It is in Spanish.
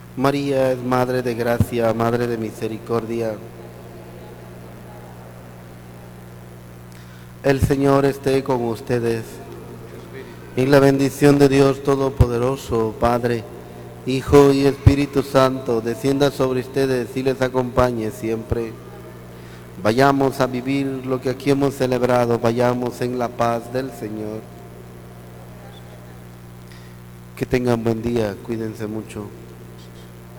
María es Madre de Gracia, Madre de Misericordia. El Señor esté con ustedes. Y la bendición de Dios Todopoderoso, Padre, Hijo y Espíritu Santo, descienda sobre ustedes y les acompañe siempre. Vayamos a vivir lo que aquí hemos celebrado, vayamos en la paz del Señor. Que tengan buen día, cuídense mucho.